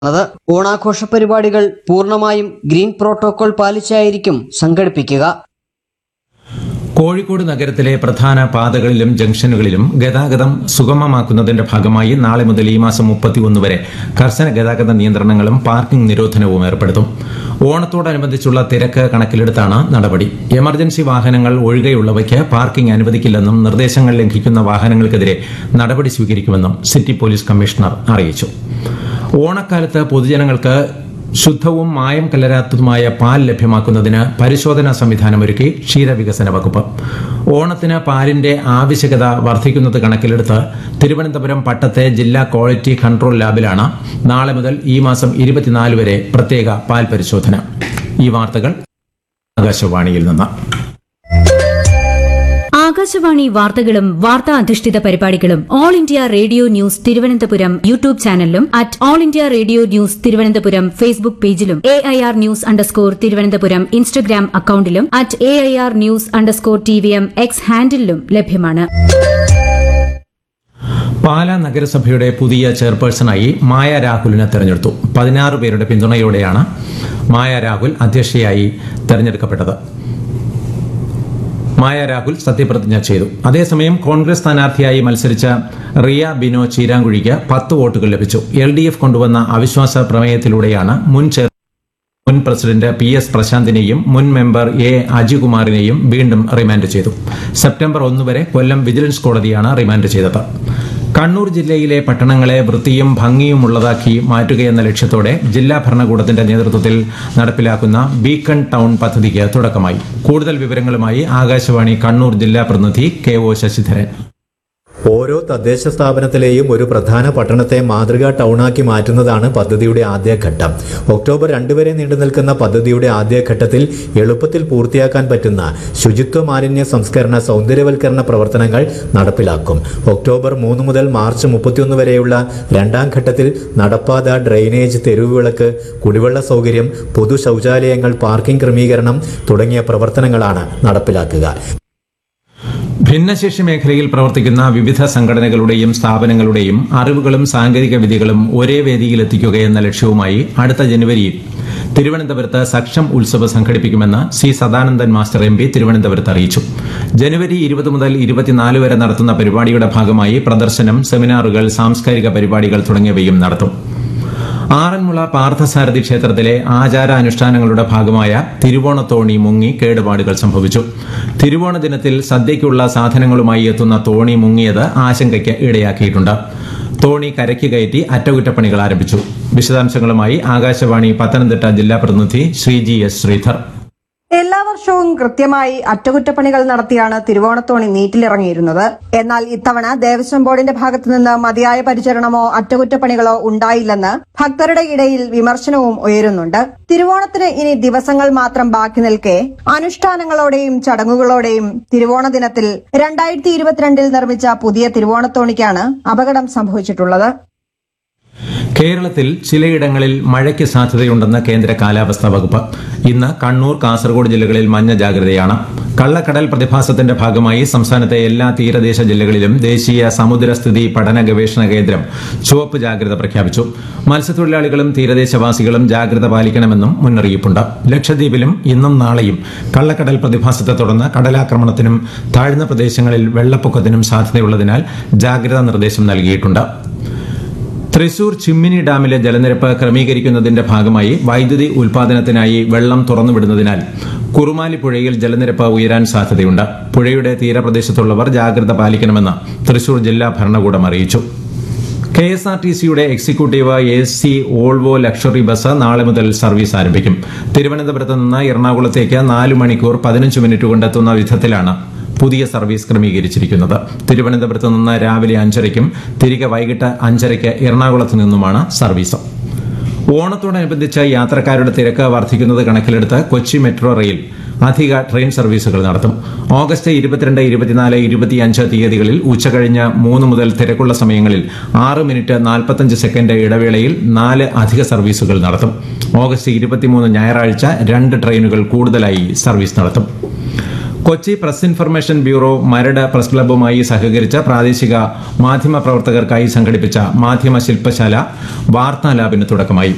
ഓണാഘോഷ പരിപാടികൾ പൂർണ്ണമായും ഗ്രീൻ പ്രോട്ടോകോൾ പാലിച്ചായിരിക്കും സംഘടിപ്പിക്കുക. കോഴിക്കോട് നഗരത്തിലെ പ്രധാന പാതകളിലും ജംഗ്ഷനുകളിലും ഗതാഗതം സുഗമമാക്കുന്നതിന്റെ ഭാഗമായി നാളെ മുതൽ ഈ മാസം 31 വരെ കർശന ഗതാഗത നിയന്ത്രണങ്ങളും പാർക്കിംഗ് നിരോധനവും ഏർപ്പെടുത്തും. ഓണത്തോടനുബന്ധിച്ചുള്ള തിരക്ക് കണക്കിലെടുത്താണ് നടപടി. എമർജൻസി വാഹനങ്ങൾ ഒഴികെയുള്ളവയ്ക്ക് പാർക്കിംഗ് അനുവദിക്കില്ലെന്നും നിർദ്ദേശങ്ങൾ ലംഘിക്കുന്ന വാഹനങ്ങൾക്കെതിരെ നടപടി സ്വീകരിക്കുമെന്നും സിറ്റി പോലീസ് കമ്മീഷണർ അറിയിച്ചു. ഓണക്കാലത്ത് പൊതുജനങ്ങൾക്ക് ശുദ്ധവും മായം കലരാത്തതുമായ പാൽ ലഭ്യമാക്കുന്നതിന് പരിശോധനാ സംവിധാനമൊരുക്കി ക്ഷീരവികസന വകുപ്പ്. ഓണത്തിന് പാലിന്റെ ആവശ്യകത വർദ്ധിക്കുന്നത് കണക്കിലെടുത്ത് തിരുവനന്തപുരം പട്ടത്തെ ജില്ലാ ക്വാളിറ്റി കൺട്രോൾ ലാബിലാണ് നാളെ മുതൽ ഈ മാസം 24 വരെ പ്രത്യേക പാൽ പരിശോധന. ഈ വാർത്തകൾ ആകാശവാണിയിൽ നിന്ന്. ആകാശവാണി വാർത്തകളും വാർത്താ അധിഷ്ഠിത പരിപാടികളും all India radio news Thiruvananthapuram YouTube ചാനലിലും at all India radio news Thiruvananthapuram Facebook പേജിലും AIR ന്യൂസ് _ ഇൻസ്റ്റഗ്രാം അക്കൌണ്ടിലും at AIR news _ TVM X ഹാൻഡിലും ലഭ്യമാണ്. പാലാ നഗരസഭയുടെ പുതിയ ചെയർപേഴ്സണായി മായ രാഹുലിനെ തെരഞ്ഞെടുത്തു. 16 പേരുടെ പിന്തുണയോടെയാണ് മായ രാഹുൽ അധ്യക്ഷയായി തെരഞ്ഞെടുക്കപ്പെട്ടത്. മായ രാഹുൽ സത്യപ്രതിജ്ഞ ചെയ്തു. അതേസമയം കോൺഗ്രസ് സ്ഥാനാർത്ഥിയായി മത്സരിച്ച റിയ ബിനോ ചീരാങ്കുഴിക്ക് 10 വോട്ടുകൾ ലഭിച്ചു. LDF കൊണ്ടുവന്ന അവിശ്വാസ പ്രമേയത്തിലൂടെയാണ് മുൻ പ്രസിഡന്റ് PS പ്രശാന്തിനെയും മുൻ മെമ്പർ A അജികുമാറിനെയും വീണ്ടും റിമാൻഡ് ചെയ്തു. സെപ്റ്റംബർ 1 വരെ കൊല്ലം വിജിലൻസ് കോടതിയാണ് റിമാൻഡ് ചെയ്തത്. കണ്ണൂർ ജില്ലയിലെ പട്ടണങ്ങളെ വൃത്തിയും ഭംഗിയുമുള്ളതാക്കി മാറ്റുകയെന്ന ലക്ഷ്യത്തോടെ ജില്ലാ ഭരണകൂടത്തിന്റെ നേതൃത്വത്തിൽ നടപ്പിലാക്കുന്ന ബീക്കൺ ടൌൺ പദ്ധതിക്ക് തുടക്കമായി. കൂടുതൽ വിവരങ്ങളുമായി ആകാശവാണി കണ്ണൂർ ജില്ലാ പ്രതിനിധി KO ശശിധരൻ. ഓരോ തദ്ദേശ സ്ഥാപനത്തിലെയും ഒരു പ്രധാന പട്ടണത്തെ മാതൃകാ ടൗണാക്കി മാറ്റുന്നതാണ് പദ്ധതിയുടെ ആദ്യഘട്ടം. ഒക്ടോബർ 2 വരെ നീണ്ടുനിൽക്കുന്ന പദ്ധതിയുടെ ആദ്യഘട്ടത്തിൽ എളുപ്പത്തിൽ പൂർത്തിയാക്കാൻ പറ്റുന്ന ശുചിത്വ മാലിന്യ സംസ്കരണ സൗന്ദര്യവൽക്കരണ പ്രവർത്തനങ്ങൾ നടപ്പിലാക്കും. ഒക്ടോബർ 3 മുതൽ മാർച്ച് 31 വരെയുള്ള രണ്ടാം ഘട്ടത്തിൽ നടപ്പാത, ഡ്രെയിനേജ്, തെരുവുവിളക്ക്, കുടിവെള്ള സൗകര്യം, പൊതു ശൌചാലയങ്ങൾ, പാർക്കിംഗ് ക്രമീകരണം തുടങ്ങിയ പ്രവർത്തനങ്ങളാണ് നടപ്പിലാക്കുക. ഭിന്നശേഷി മേഖലയിൽ പ്രവർത്തിക്കുന്ന വിവിധ സംഘടനകളുടെയും സ്ഥാപനങ്ങളുടെയും അറിവുകളും സാങ്കേതിക വിദ്യകളും ഒരേ വേദിയിലെത്തിക്കുകയെന്ന ലക്ഷ്യവുമായി അടുത്ത ജനുവരിയിൽ തിരുവനന്തപുരത്ത് സക്ഷം ഉത്സവ് സംഘടിപ്പിക്കുമെന്ന് C സദാനന്ദൻ മാസ്റ്റർ MP തിരുവനന്തപുരത്ത് അറിയിച്ചു. ജനുവരി 20 മുതൽ 24 വരെ നടത്തുന്ന പരിപാടിയുടെ ഭാഗമായി പ്രദർശനം, സെമിനാറുകൾ, സാംസ്കാരിക പരിപാടികൾ തുടങ്ങിയവയും നടത്തും. ആറന്മുള പാർത്ഥസാരഥി ക്ഷേത്രത്തിലെ ആചാരാനുഷ്ഠാനങ്ങളുടെ ഭാഗമായ തിരുവോണത്തോണി മുങ്ങി കേടുപാടുകൾ സംഭവിച്ചു. തിരുവോണ ദിനത്തിൽ സദ്യയ്ക്കുള്ള സാധനങ്ങളുമായി എത്തുന്ന തോണി മുങ്ങിയത് ആശങ്കയ്ക്ക് ഇടയാക്കിയിട്ടുണ്ട്. തോണി കരയ്ക്ക് കയറ്റി അറ്റകുറ്റപ്പണികൾ ആരംഭിച്ചു. വിശദാംശങ്ങളുമായി ആകാശവാണി പത്തനംതിട്ട ജില്ലാ പ്രതിനിധി ശ്രീജി S ശ്രീധർ. എല്ലാ വർഷവും കൃത്യമായി അറ്റകുറ്റപ്പണികൾ നടത്തിയാണ് തിരുവോണത്തോണി നീറ്റിലിറങ്ങിയിരുന്നത്. എന്നാൽ ഇത്തവണ ദേവസ്വം ബോർഡിന്റെ ഭാഗത്തുനിന്ന് മതിയായ പരിചരണമോ അറ്റകുറ്റപ്പണികളോ ഉണ്ടായില്ലെന്ന് ഭക്തരുടെ ഇടയിൽ വിമർശനവും ഉയരുന്നുണ്ട്. തിരുവോണത്തിന് ഇനി ദിവസങ്ങൾ മാത്രം ബാക്കി നിൽക്കെ അനുഷ്ഠാനങ്ങളോടെയും ചടങ്ങുകളോടെയും തിരുവോണ ദിനത്തിൽ 2022 നിർമ്മിച്ച പുതിയ തിരുവോണത്തോണിക്കാണ് അപകടം സംഭവിച്ചിട്ടുള്ളത്. കേരളത്തിൽ ചിലയിടങ്ങളിൽ മഴയ്ക്ക് സാധ്യതയുണ്ടെന്ന് കേന്ദ്ര കാലാവസ്ഥാ വകുപ്പ്. ഇന്ന് കണ്ണൂർ, കാസർഗോഡ് ജില്ലകളിൽ മഞ്ഞ ജാഗ്രതയാണ്. കള്ളക്കടൽ പ്രതിഭാസത്തിന്റെ ഭാഗമായി സംസ്ഥാനത്തെ എല്ലാ തീരദേശ ജില്ലകളിലും ദേശീയ സമുദ്രസ്ഥിതി പഠന ഗവേഷണ കേന്ദ്രം ചുവപ്പ് ജാഗ്രത പ്രഖ്യാപിച്ചു. മത്സ്യത്തൊഴിലാളികളും തീരദേശവാസികളും ജാഗ്രത പാലിക്കണമെന്നും മുന്നറിയിപ്പുണ്ട്. ലക്ഷദ്വീപിലും ഇന്നും നാളെയും കള്ളക്കടൽ പ്രതിഭാസത്തെ തുടർന്ന് കടലാക്രമണത്തിനും താഴ്ന്ന പ്രദേശങ്ങളിൽ വെള്ളപ്പൊക്കത്തിനും സാധ്യതയുള്ളതിനാൽ ജാഗ്രതാ നിർദ്ദേശം നൽകിയിട്ടുണ്ട്. തൃശൂർ ചിമ്മിനി ഡാമിലെ ജലനിരപ്പ് ക്രമീകരിക്കുന്നതിന്റെ ഭാഗമായി വൈദ്യുതി ഉൽപാദനത്തിനായി വെള്ളം തുറന്നുവിടുന്നതിനാൽ കുറുമാലി പുഴയിൽ ജലനിരപ്പ് ഉയരാൻ സാധ്യതയുണ്ട്. പുഴയുടെ തീരപ്രദേശത്തുള്ളവർ ജാഗ്രത പാലിക്കണമെന്ന് തൃശൂർ ജില്ലാ ഭരണകൂടം അറിയിച്ചു. KSRTCയുടെ executive AC Volvo luxury bus നാളെ മുതൽ സർവീസ് ആരംഭിക്കും. തിരുവനന്തപുരത്ത് നിന്ന് എറണാകുളത്തേക്ക് 4 മണിക്കൂർ 15 മിനിറ്റ് കൊണ്ടെത്തുന്ന വിധത്തിലാണ് പുതിയ സർവീസ് ക്രമീകരിച്ചിരിക്കുന്നത്. തിരുവനന്തപുരത്ത് നിന്ന് രാവിലെ 5:30ക്കും തിരികെ വൈകിട്ട് 5:30ക്ക് എറണാകുളത്ത് നിന്നുമാണ് സർവീസ്. ഓണത്തോടനുബന്ധിച്ച് യാത്രക്കാരുടെ തിരക്ക് വർദ്ധിക്കുന്നത് കണക്കിലെടുത്ത് കൊച്ചി മെട്രോ റെയിൽ അധിക ട്രെയിൻ സർവീസുകൾ നടത്തും. ഓഗസ്റ്റ് 22, 24, 25 തീയതികളിൽ ഉച്ചകഴിഞ്ഞ് 3 മുതൽ തിരക്കുള്ള സമയങ്ങളിൽ 6 മിനിറ്റ് 45 സെക്കൻഡ് ഇടവേളയിൽ 4 അധിക സർവീസുകൾ നടത്തും. ഓഗസ്റ്റ് 23 ഞായറാഴ്ച 2 ട്രെയിനുകൾ കൂടുതലായി സർവീസ് നടത്തും. Kochi press information bureau Maradu press ക്ലബ്ബുമായി സഹകരിച്ച പ്രാദേശിക മാധ്യമ പ്രവർത്തകർക്കായി സംഘടിപ്പിച്ച മാധ്യമ ശില്പശാല വാർത്താ ലാബിന് തുടക്കമായി.